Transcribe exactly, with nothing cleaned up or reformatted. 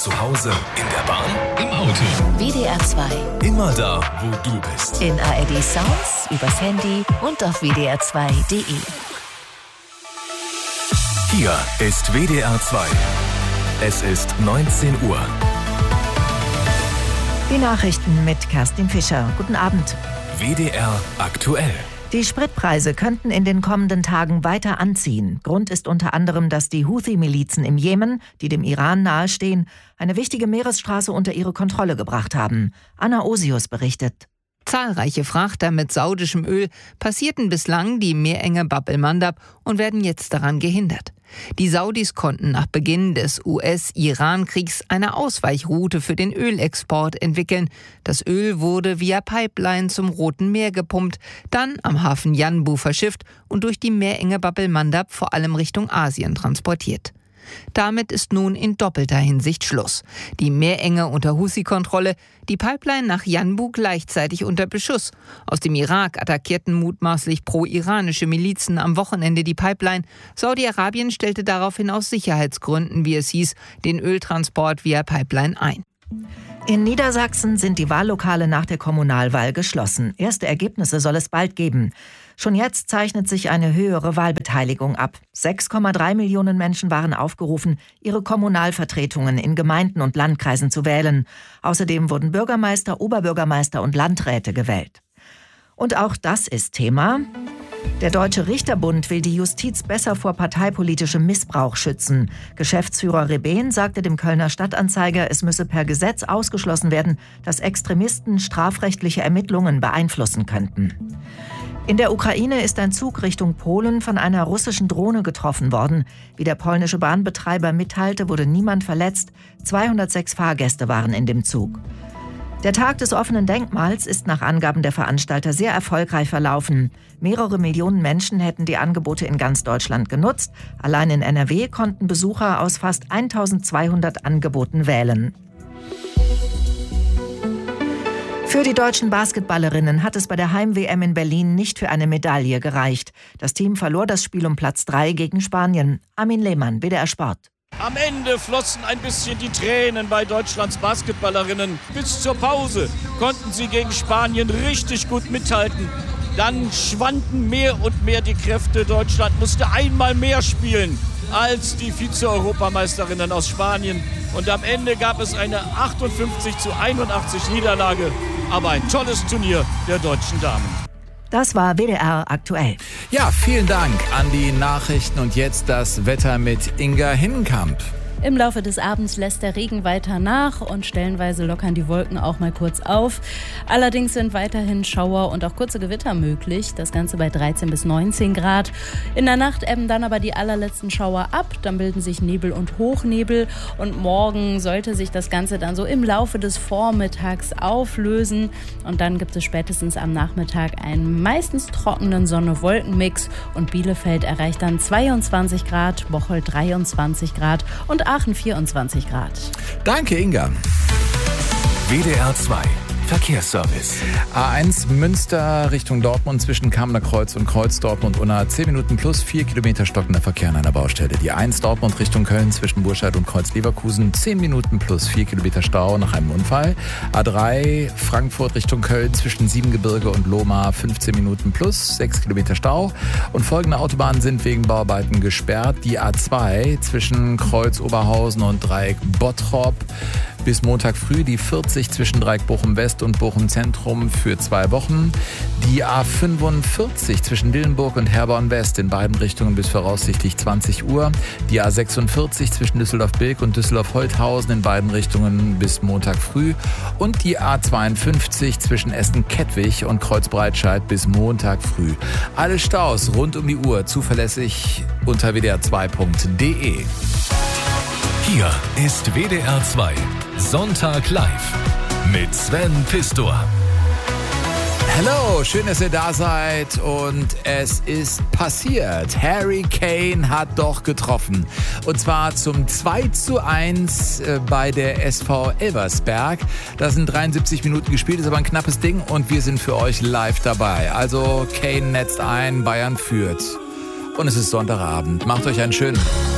Zu Hause, in der Bahn, im Auto. W D R zwei. Immer da, wo du bist. In A R D Sounds, übers Handy und auf w d r zwei punkt d e. Hier ist W D R zwei. Es ist neunzehn Uhr. Die Nachrichten mit Kerstin Fischer. Guten Abend. W D R aktuell. Die Spritpreise könnten in den kommenden Tagen weiter anziehen. Grund ist unter anderem, dass die Houthi-Milizen im Jemen, die dem Iran nahestehen, eine wichtige Meeresstraße unter ihre Kontrolle gebracht haben. Anna Osius berichtet. Zahlreiche Frachter mit saudischem Öl passierten bislang die Meerenge Bab el-Mandab und werden jetzt daran gehindert. Die Saudis konnten nach Beginn des U S-Iran-Kriegs eine Ausweichroute für den Ölexport entwickeln. Das Öl wurde via Pipeline zum Roten Meer gepumpt, dann am Hafen Yanbu verschifft und durch die Meerenge Bab el-Mandab vor allem Richtung Asien transportiert. Damit ist nun in doppelter Hinsicht Schluss. Die Meerenge unter Houthi-Kontrolle, die Pipeline nach Yanbu gleichzeitig unter Beschuss. Aus dem Irak attackierten mutmaßlich pro-iranische Milizen am Wochenende die Pipeline. Saudi-Arabien stellte daraufhin aus Sicherheitsgründen, wie es hieß, den Öltransport via Pipeline ein. In Niedersachsen sind die Wahllokale nach der Kommunalwahl geschlossen. Erste Ergebnisse soll es bald geben. Schon jetzt zeichnet sich eine höhere Wahlbeteiligung ab. sechs Komma drei Millionen Menschen waren aufgerufen, ihre Kommunalvertretungen in Gemeinden und Landkreisen zu wählen. Außerdem wurden Bürgermeister, Oberbürgermeister und Landräte gewählt. Und auch das ist Thema. Der Deutsche Richterbund will die Justiz besser vor parteipolitischem Missbrauch schützen. Geschäftsführer Rebehn sagte dem Kölner Stadtanzeiger, es müsse per Gesetz ausgeschlossen werden, dass Extremisten strafrechtliche Ermittlungen beeinflussen könnten. In der Ukraine ist ein Zug Richtung Polen von einer russischen Drohne getroffen worden. Wie der polnische Bahnbetreiber mitteilte, wurde niemand verletzt. zweihundertsechs Fahrgäste waren in dem Zug. Der Tag des offenen Denkmals ist nach Angaben der Veranstalter sehr erfolgreich verlaufen. Mehrere Millionen Menschen hätten die Angebote in ganz Deutschland genutzt. Allein in N R W konnten Besucher aus fast eintausendzweihundert Angeboten wählen. Für die deutschen Basketballerinnen hat es bei der Heim-W M in Berlin nicht für eine Medaille gereicht. Das Team verlor das Spiel um Platz drei gegen Spanien. Armin Lehmann, W D R Sport. Am Ende flossen ein bisschen die Tränen bei Deutschlands Basketballerinnen. Bis zur Pause konnten sie gegen Spanien richtig gut mithalten. Dann schwanden mehr und mehr die Kräfte. Deutschland musste einmal mehr spielen als die Vize-Europameisterinnen aus Spanien. Und am Ende gab es eine achtundfünfzig zu einundachtzig Niederlage. Aber ein tolles Turnier der deutschen Damen. Das war W D R aktuell. Ja, vielen Dank an die Nachrichten und jetzt das Wetter mit Inga Hinnenkamp. Im Laufe des Abends lässt der Regen weiter nach und stellenweise lockern die Wolken auch mal kurz auf. Allerdings sind weiterhin Schauer und auch kurze Gewitter möglich. Das Ganze bei dreizehn bis neunzehn Grad. In der Nacht ebben dann aber die allerletzten Schauer ab. Dann bilden sich Nebel und Hochnebel. Und morgen sollte sich das Ganze dann so im Laufe des Vormittags auflösen. Und dann gibt es spätestens am Nachmittag einen meistens trockenen Sonne-Wolken-Mix. Und Bielefeld erreicht dann zweiundzwanzig Grad, Bocholt dreiundzwanzig Grad und Aachen vierundzwanzig Grad. Danke, Inga. W D R zwei Verkehrsservice. A eins Münster Richtung Dortmund zwischen Kamener Kreuz und Kreuz Dortmund-Unna. zehn Minuten plus vier Kilometer stockender Verkehr an einer Baustelle. Die eins Dortmund Richtung Köln zwischen Burscheid und Kreuz Leverkusen. zehn Minuten plus vier Kilometer Stau nach einem Unfall. A drei Frankfurt Richtung Köln zwischen Siebengebirge und Lohmar. fünfzehn Minuten plus sechs Kilometer Stau. Und folgende Autobahnen sind wegen Bauarbeiten gesperrt. Die A zwei zwischen Kreuz Oberhausen und Dreieck Bottrop. Bis Montag früh die vierzig zwischen Dreieck Bochum West und Bochum Zentrum für zwei Wochen. Die A fünfundvierzig zwischen Dillenburg und Herborn West in beiden Richtungen bis voraussichtlich zwanzig Uhr. Die A sechsundvierzig zwischen Düsseldorf-Bilk und Düsseldorf-Holthausen in beiden Richtungen bis Montag früh. Und die A zweiundfünfzig zwischen Essen-Kettwig und Kreuzbreitscheid bis Montag früh. Alle Staus rund um die Uhr zuverlässig unter w d r zwei punkt d e. Hier ist W D R zwei Sonntag live mit Sven Pistor. Hallo, schön, dass ihr da seid und es ist passiert. Harry Kane hat doch getroffen und zwar zum zwei zu eins bei der S V Elversberg. Da sind dreiundsiebzig Minuten gespielt, ist aber ein knappes Ding und wir sind für euch live dabei. Also Kane netzt ein, Bayern führt und es ist Sonntagabend. Macht euch einen schönen.